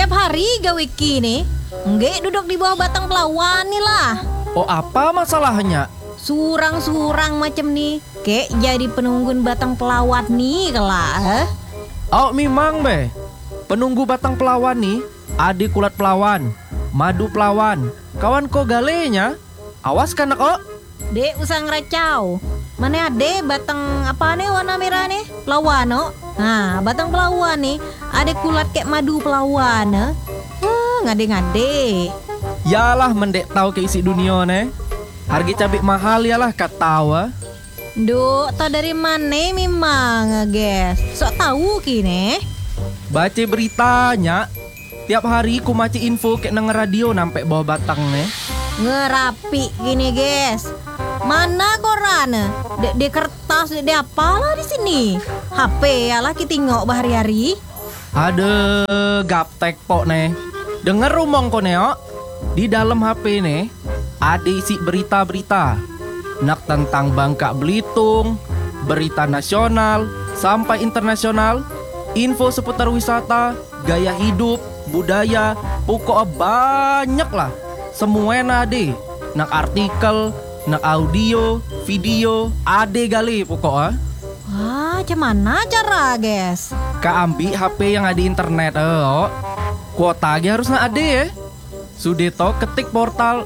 tiap hari gawe kini. Nggak duduk di bawah batang pelawan nih lah. Oh, apa masalahnya? Surang-surang macam nih. Kayak jadi penunggun batang pelawat nih kelak. Oh, memang be. Penunggu batang pelawan nih, ade kulat pelawan, madu pelawan, kawan ko galenya. Awas kan kok. Dek usah ngeracau. Mana ade batang apa nih warna merah nih? Pelawan no. Nah, batang pelawan nih, ade kulat kayak madu pelawan. Ngade-ngade. Yalah mendek tahu ke isi dunia nih. Harga cabai mahal yalah kat tahu. Duh, tau dari mana memang, guys? Sok tahu kini. Baca beritanya. Tiap hari ku maci info kayak nang radio nampak bawah batang nih. Ngerapi gini, guys. Mana koran? Di kertas, di apalah di sini? HP ya lah kita tengok bahari-hari. Ada gaptek pok nih. Dengar rumong ko neo. Di dalam HP nih ada isi berita-berita. Nak tentang Bangka Belitung, berita nasional sampai internasional, info seputar wisata, gaya hidup, budaya, pokoknya banyak lah. Semuanya ada. Nak artikel, nak audio, video, ada gali pokoknya. Wah, macam mana cara, guys? Ka ambil HP yang ada internet, kuota aja harusnya ada ya. Sudeto ketik portal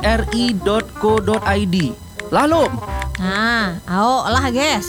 rri.co.id. Lalu, Nah, ayo lah, guys.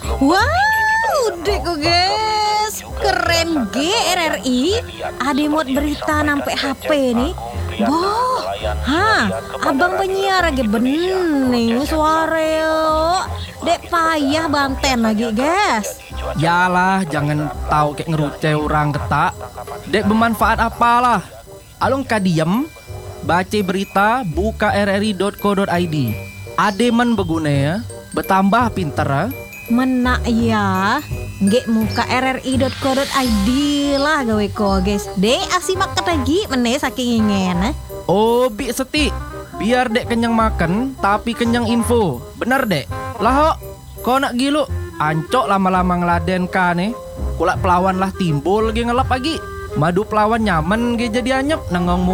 Wow, deko guys, keren RRI. Ada muat berita nampak HP nih. Boh, abang penyiar lagi bening suara yo. Dek payah banten lagi, guys. yalah jangan tahu kayak ngeruce orang ketak. Dek bermanfaat apalah. Alung kadiem, baca berita, buka rri.co.id. Ademan beguna ya, bertambah pinter ya. Menak ya, nggak muka rri.co.id lah gawe ko, guys. Dek asimak lagi meneh saking ingin. Oh, bi seti. Biar dek kenyang makan, tapi kenyang info. Benar dek. Lah kau nak gilu, ancok lama-lama ngeladen ka nih. Kulak pelawan lah timbul lagi ngelap lagi. Madu pelawan nyaman ge jadi anyep nangong